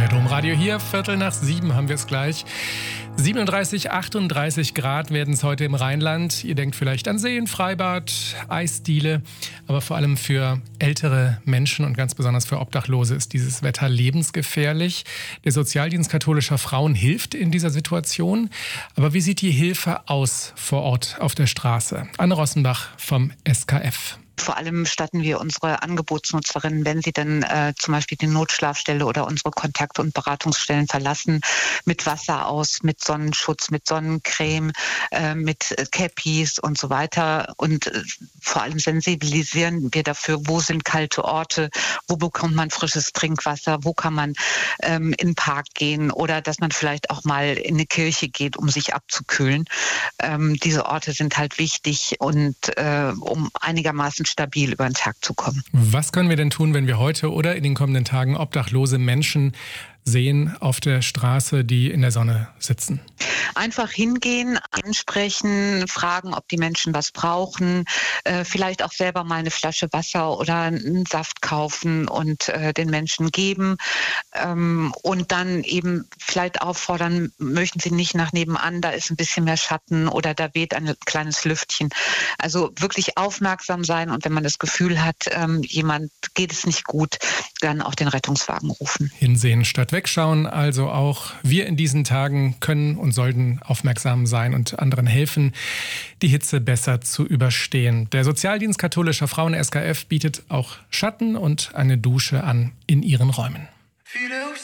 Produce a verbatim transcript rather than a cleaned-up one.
Euer Domradio hier, Viertel nach sieben haben wir es gleich. siebenunddreißig, achtunddreißig Grad werden es heute im Rheinland. Ihr denkt vielleicht an Seen, Freibad, Eisdiele. Aber vor allem für ältere Menschen und ganz besonders für Obdachlose ist dieses Wetter lebensgefährlich. Der Sozialdienst katholischer Frauen hilft in dieser Situation. Aber wie sieht die Hilfe aus vor Ort auf der Straße? Anne Rossenbach vom S K F. Vor allem statten wir unsere Angebotsnutzerinnen, wenn sie dann äh, zum Beispiel die Notschlafstelle oder unsere Kontakt- und Beratungsstellen verlassen, mit Wasser aus, mit Sonnenschutz, mit Sonnencreme, äh, mit Cappies und so weiter. Und äh, vor allem sensibilisieren wir dafür, wo sind kalte Orte, wo bekommt man frisches Trinkwasser, wo kann man ähm, in den Park gehen oder dass man vielleicht auch mal in eine Kirche geht, um sich abzukühlen. Ähm, diese Orte sind halt wichtig und äh, um einigermaßen stabil über den Tag zu kommen. Was können wir denn tun, wenn wir heute oder in den kommenden Tagen obdachlose Menschen sehen auf der Straße, die in der Sonne sitzen? Einfach hingehen, ansprechen, fragen, ob die Menschen was brauchen, äh, vielleicht auch selber mal eine Flasche Wasser oder einen Saft kaufen und äh, den Menschen geben ähm, und dann eben vielleicht auffordern, möchten Sie nicht nach nebenan, da ist ein bisschen mehr Schatten oder da weht ein kleines Lüftchen. Also wirklich aufmerksam sein und wenn man das Gefühl hat, ähm, jemand geht es nicht gut, dann auch den Rettungswagen rufen. Hinsehen statt wegschauen, also auch wir in diesen Tagen können und sollten aufmerksam sein und anderen helfen, die Hitze besser zu überstehen. Der Sozialdienst katholischer Frauen S K F bietet auch Schatten und eine Dusche an in ihren Räumen.